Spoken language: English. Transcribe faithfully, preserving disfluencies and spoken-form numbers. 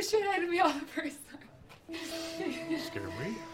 shit out of me all the first time. You scare me.